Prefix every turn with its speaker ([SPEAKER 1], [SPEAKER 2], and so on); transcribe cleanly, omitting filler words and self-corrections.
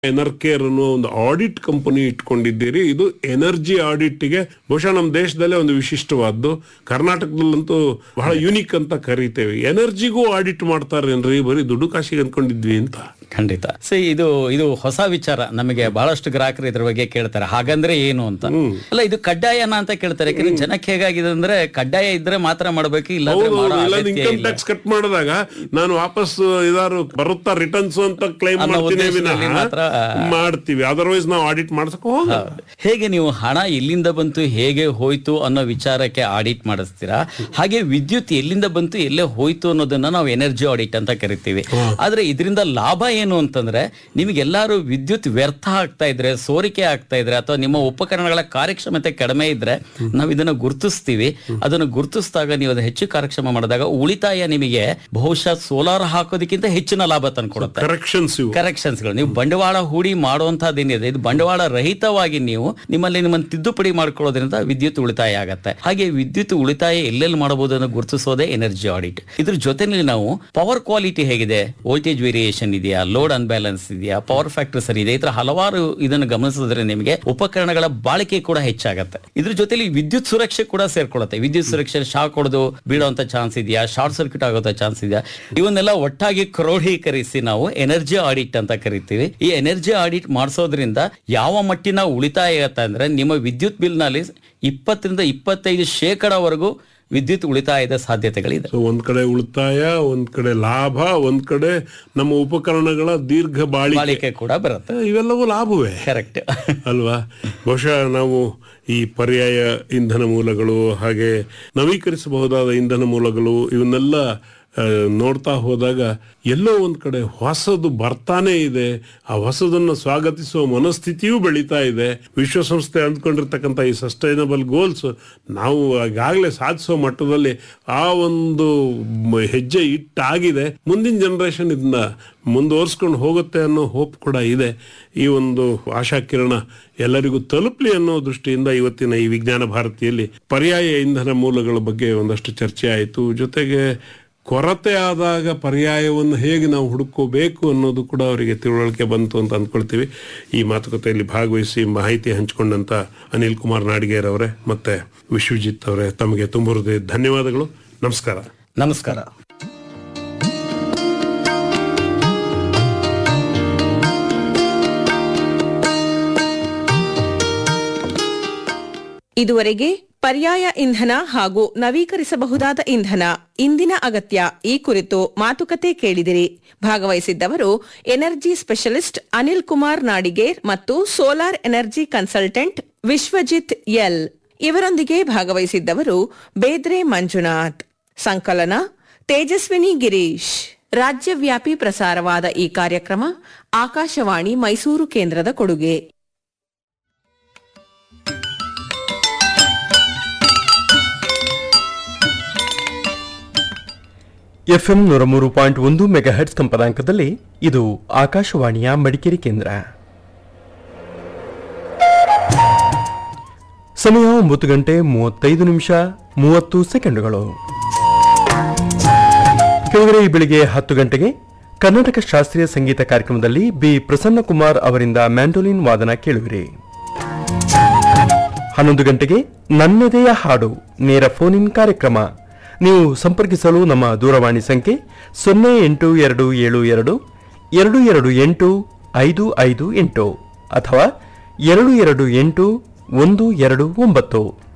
[SPEAKER 1] ಎನರ್ಕೇರ್ ಅನ್ನೋ ಒಂದು audit company ಇಟ್ಕೊಂಡಿದ್ದೀರಿ. ಇದು ಎನರ್ಜಿ ಆಡಿಟ್ಗೆ ಬಹುಶಃ ನಮ್ಮ ದೇಶದಲ್ಲೇ ಒಂದು ವಿಶಿಷ್ಟವಾದ್ದು, ಕರ್ನಾಟಕದಲ್ಲಂತೂ ಬಹಳ ಯುನಿಕ್ ಅಂತ ಕರಿತೇವೆ. ಎನರ್ಜಿಗೂ ಆಡಿಟ್ ಮಾಡ್ತಾರೇನ್ರಿ, ಬರೀ ದುಡ್ಡು ಕಾಶಿಗೆ ಅಂದ್ಕೊಂಡಿದ್ವಿ ಅಂತ?
[SPEAKER 2] ಖಂಡಿತ. ಇದು ಹೊಸ ವಿಚಾರ. ನಮಗೆ ಬಹಳಷ್ಟು ಗ್ರಾಹಕರು ಇದ್ರ ಬಗ್ಗೆ ಕೇಳ್ತಾರೆ, ಹಾಗಂದ್ರೆ ಏನು ಅಂತ. ಅಲ್ಲ, ಇದು ಕಡ್ಡಾಯನ ಅಂತ ಕೇಳ್ತಾರೆ. ಯಾಕಂದ್ರೆ ಜನಕ್ಕೆ ಹೇಗಾಗಿದೆ ಅಂದ್ರೆ ಕಡ್ಡಾಯ ಇದ್ರೆ ಮಾತ್ರ ಮಾಡ್ಬೇಕು, ಇಲ್ಲ
[SPEAKER 1] ಇನ್ಕಮ್ ಟ್ಯಾಕ್ಸ್ ಕಟ್ ಮಾಡಿದಾಗ ನಾನು ವಾಪಸ್ ಇದಾರು ಬರುತ್ತಾ ರಿಟರ್ನ್ಸ್ ಅಂತ ಕ್ಲೈಮ್ ಮಾಡ್ತೀವಿ, ಅದರ್ವೈಸ್ ನಾವು ಆಡಿಟ್ ಮಾಡ್ಸಕ್ ಹೋಗ.
[SPEAKER 2] ಹೇಗೆ ನೀವು ಹಣ ಎಲ್ಲಿಂದ ಬಂತು, ಹೇಗೆ ಹೋಯ್ತು ಅನ್ನೋ ವಿಚಾರಕ್ಕೆ ಆಡಿಟ್ ಮಾಡಿಸ್ತೀರಾ, ಹಾಗೆ ವಿದ್ಯುತ್ ಎಲ್ಲಿಂದ ಬಂತು, ಎಲ್ಲೇ ಹೋಯ್ತು ಅನ್ನೋದನ್ನ ನಾವು ಎನರ್ಜಿ ಆಡಿಟ್ ಅಂತ ಕರಿತೀವಿ. ಆದ್ರೆ ಇದರಿಂದ ಲಾಭ ಏನು ಅಂತಂದ್ರೆ, ನಿಮಗೆಲ್ಲಾರು ವಿದ್ಯುತ್ ವ್ಯರ್ಥ ಆಗ್ತಾ ಇದ್ರೆ, ಸೋರಿಕೆ ಆಗ್ತಾ ಇದ್ರೆ, ಅಥವಾ ನಿಮ್ಮ ಉಪಕರಣಗಳ ಕಾರ್ಯಕ್ಷಮತೆ ಕಡಿಮೆ ಇದ್ರೆ ನಾವು ಇದನ್ನ ಗುರುತಿಸ್ತೀವಿ. ಅದನ್ನು ಗುರುತಿಸಿದಾಗ ನೀವು ಅದನ್ನ ಹೆಚ್ಚು ಕಾರ್ಯಕ್ಷಮ ಮಾಡಿದಾಗ ಉಳಿತಾಯ ನಿಮಗೆ ಬಹುಶಃ ಸೋಲಾರ್ ಹಾಕೋದಕ್ಕಿಂತ ಹೆಚ್ಚಿನ ಲಾಭ ತಂದ್ಕೊಡುತ್ತೆ. ಕರೆಕ್ಷನ್ಸ್ಗಳು ನೀವು ಬಂಡವಾಳ ಹೂಡಿ ಮಾಡುವಂತಹದ್ದೇನಿದೆ, ಇದು ಬಂಡವಾಳ ರಹಿತವಾಗಿ ನೀವು ನಿಮ್ಮನ್ನು ತಿದ್ದುಪಡಿ ಮಾಡ್ಕೊಳ್ಳೋದ್ರಿಂದ ವಿದ್ಯುತ್ ಉಳಿತಾಯ ಆಗತ್ತೆ. ಹಾಗೆ ವಿದ್ಯುತ್ ಉಳಿತಾಯ ಎಲ್ಲೆಲ್ಲಿ ಮಾಡಬಹುದು ಅನ್ನೋ ಗುರುತಿಸೋದೇ ಎನರ್ಜಿ ಆಡಿಟ್. ಇದ್ರ ಜೊತೆನಲ್ಲಿ ನಾವು ಪವರ್ ಕ್ವಾಲಿಟಿ ಹೇಗಿದೆ, ವೋಲ್ಟೇಜ್ ವೇರಿಯೇಷನ್ ಇದೆಯಾ, ಲೋಡ್ ಅನ್ಬ್ಯಾಲೆನ್ಸ್ ಇದೆಯಾ, ಪವರ್ ಫ್ಯಾಕ್ಟರ್ ಸರಿ ಇದೆ, ಈ ತರ ಹಲವಾರು ಇದನ್ನು ಗಮನಿಸಿದ್ರೆ ನಿಮಗೆ ಉಪಕರಣಗಳ ಬಾಳಿಕೆ ಕೂಡ ಹೆಚ್ಚಾಗತ್ತೆ. ಇದ್ರ ಜೊತೆಲಿ ವಿದ್ಯುತ್ ಸುರಕ್ಷೆ ಕೂಡ ಸೇರ್ಕೊಳ್ಳುತ್ತೆ. ವಿದ್ಯುತ್ ಸುರಕ್ಷೆ ಶಾಕ್ ಹೊಡೆದು ಬೀಳುವಂತ ಚಾನ್ಸ್ ಇದೆಯಾ, ಶಾರ್ಟ್ ಸರ್ಕ್ಯೂಟ್ ಆಗುವಂತ ಚಾನ್ಸ್ ಇದೆಯಾ, ಇವನ್ನೆಲ್ಲ ಒಟ್ಟಾಗಿ ಕ್ರೋಢೀಕರಿಸಿ ನಾವು ಎನರ್ಜಿ ಆಡಿಟ್ ಅಂತ ಕರಿತೀವಿ. ಈ ಎನರ್ಜಿ ಆಡಿಟ್ ಮಾಡಿಸೋದ್ರಿಂದ ಯಾವ ಮಟ್ಟಿನ ಉಳಿತಾಯ ಆಗತ್ತೆ ಅಂದ್ರೆ, ನಿಮ್ಮ ವಿದ್ಯುತ್ ಬಿಲ್ ನಲ್ಲಿ 20-25% ವಿದ್ಯುತ್ ಉಳಿತಾಯದ ಸಾಧ್ಯತೆಗಳಿದೆ.
[SPEAKER 1] ಒಂದ್ ಕಡೆ ಉಳಿತಾಯ, ಒಂದ್ ಕಡೆ ಲಾಭ, ಒಂದ್ ಕಡೆ ನಮ್ಮ ಉಪಕರಣಗಳ ದೀರ್ಘ ಬಾಳಿಕೆ ಕೂಡ ಬರುತ್ತೆ. ಇವೆಲ್ಲವೂ ಲಾಭವೇ,
[SPEAKER 2] ಕರೆಕ್ಟ್
[SPEAKER 1] ಅಲ್ವಾ? ಬಹುಶಃ ನಾವು ಈ ಪರ್ಯಾಯ ಇಂಧನ ಮೂಲಗಳು, ಹಾಗೆ ನವೀಕರಿಸಬಹುದಾದ ಇಂಧನ ಮೂಲಗಳು, ಇವನ್ನೆಲ್ಲ ನೋಡ್ತಾ ಹೋದಾಗ ಎಲ್ಲೋ ಒಂದ್ ಕಡೆ ಹೊಸದು ಬರ್ತಾನೆ ಇದೆ. ಆ ಹೊಸದನ್ನು ಸ್ವಾಗತಿಸುವ ಮನಸ್ಥಿತಿಯೂ ಬೆಳೀತಾ ಇದೆ. ವಿಶ್ವಸಂಸ್ಥೆ ಅಂದ್ಕೊಂಡಿರ್ತಕ್ಕಂಥ ಈ ಸಸ್ಟೈನಬಲ್ ಗೋಲ್ಸ್ ನಾವು ಈಗಾಗಲೇ ಸಾಧಿಸುವ ಮಟ್ಟದಲ್ಲಿ ಆ ಒಂದು ಹೆಜ್ಜೆ ಇಟ್ಟಾಗಿದೆ. ಮುಂದಿನ ಜನರೇಷನ್ ಇದನ್ನ ಮುಂದುವರ್ಸ್ಕೊಂಡು ಹೋಗುತ್ತೆ ಅನ್ನೋ ಹೋಪ್ ಕೂಡ ಇದೆ. ಈ ಒಂದು ಆಶಾಕಿರಣ ಎಲ್ಲರಿಗೂ ತಲುಪಲಿ ಅನ್ನೋ ದೃಷ್ಟಿಯಿಂದ ಇವತ್ತಿನ ಈ ವಿಜ್ಞಾನ ಭಾರತಿಯಲ್ಲಿ ಪರ್ಯಾಯ ಇಂಧನ ಮೂಲಗಳ ಬಗ್ಗೆ ಒಂದಷ್ಟು ಚರ್ಚೆ ಆಯಿತು. ಜೊತೆಗೆ ಕೊರತೆ ಆದಾಗ ಪರ್ಯಾಯವನ್ನು ಹೇಗೆ ನಾವು ಹುಡುಕೋಬೇಕು ಅನ್ನೋದು ಕೂಡ ಅವರಿಗೆ ತಿಳುವಳಿಕೆ ಬಂತು ಅಂತ ಅಂದ್ಕೊಳ್ತೀವಿ. ಈ ಮಾತುಕತೆಯಲ್ಲಿ ಭಾಗವಹಿಸಿ ಮಾಹಿತಿ ಹಂಚಿಕೊಂಡಂತ ಅನಿಲ್ ಕುಮಾರ್ ನಾಡಿಗೇರ್ ಅವರೇ ಮತ್ತೆ ವಿಶ್ವಜಿತ್ ಅವರೇ, ತಮಗೆ ತುಂಬ ಹೃದಯ ಧನ್ಯವಾದಗಳು. ನಮಸ್ಕಾರ.
[SPEAKER 2] ನಮಸ್ಕಾರ.
[SPEAKER 3] ಇದುವರೆಗೆ ಪರ್ಯಾಯ ಇಂಧನ ಹಾಗೂ ನವೀಕರಿಸಬಹುದಾದ ಇಂಧನ ಇಂದಿನ ಅಗತ್ಯ ಈ ಕುರಿತು ಮಾತುಕತೆ ಕೇಳಿದಿರಿ. ಭಾಗವಹಿಸಿದ್ದವರು ಎನರ್ಜಿ ಸ್ಪೆಷಲಿಸ್ಟ್ ಅನಿಲ್ ಕುಮಾರ್ ನಾಡಿಗೇರ್ ಮತ್ತು solar energy consultant Vishwajit L. ಇವರೊಂದಿಗೆ ಭಾಗವಹಿಸಿದ್ದವರು ಬೇದ್ರೆ ಮಂಜುನಾಥ್. ಸಂಕಲನ ತೇಜಸ್ವಿನಿ ಗಿರೀಶ್. ರಾಜ್ಯವ್ಯಾಪಿ ಪ್ರಸಾರವಾದ ಈ ಕಾರ್ಯಕ್ರಮ ಆಕಾಶವಾಣಿ ಮೈಸೂರು ಕೇಂದ್ರದ ಕೊಡುಗೆ.
[SPEAKER 4] ಎಫ್ಎಂ 103.1 ಮೆಗಾಹೆಟ್ಸ್ ಕಂಪನಾಂಕದಲ್ಲಿ ಇದು ಆಕಾಶವಾಣಿಯ ಮಡಿಕೇರಿ ಕೇಂದ್ರ. ಸಮಯ 9:35:30 ಕೆಳಗಡೆ ಈ ಬೆಳಿಗ್ಗೆ 10 ಗಂಟೆಗೆ ಕರ್ನಾಟಕ ಶಾಸ್ತ್ರೀಯ ಸಂಗೀತ ಕಾರ್ಯಕ್ರಮದಲ್ಲಿ ಬಿ ಪ್ರಸನ್ನಕುಮಾರ್ ಅವರಿಂದ ಮ್ಯಾಂಡೋಲಿನ್ ವಾದನ ಕೇಳುವಿರಿ. 11 ಗಂಟೆಗೆ ನನ್ನೆದೆಯ ಹಾಡು ನೇರ ಫೋನ್ ಇನ್ ಕಾರ್ಯಕ್ರಮ. ನೀವು ಸಂಪರ್ಕಿಸಲು ನಮ್ಮ ದೂರವಾಣಿ ಸಂಖ್ಯೆ 082222285558 ಅಥವಾ 228129.